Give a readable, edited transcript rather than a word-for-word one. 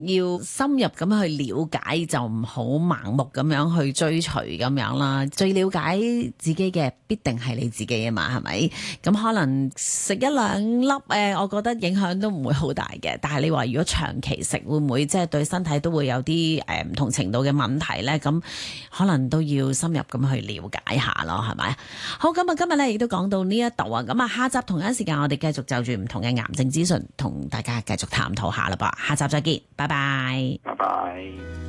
要深入咁去了解，就唔好盲目咁樣去追隨咁樣啦。最了解自己嘅必定係你自己啊嘛，係咪？咁可能食一兩粒我覺得影響都唔會好大嘅。但係你話如果長期食，會唔會即係對身體都會有啲唔同程度嘅問題呢？咁可能都要深入咁去了解下咯，係咪？好，咁啊，今日咧亦都講到呢一度啊。咁啊，下集同一時間我哋繼續就住唔同嘅癌症資訊同大家繼續探討下啦噃。下集再見，拜拜。 拜拜。